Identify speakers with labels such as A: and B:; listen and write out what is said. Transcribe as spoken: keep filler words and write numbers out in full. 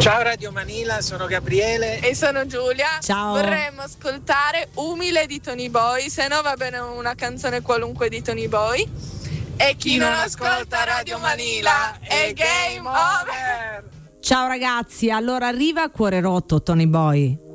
A: Ciao Radio Manila, sono Gabriele
B: e sono Giulia.
C: Ciao.
B: Vorremmo ascoltare Umile di Tony Boy, se no va bene una canzone qualunque di Tony Boy. E chi, chi non, non ascolta Radio Manila è game over.
C: Ciao ragazzi, allora arriva Cuore Rotto, Tony Boy.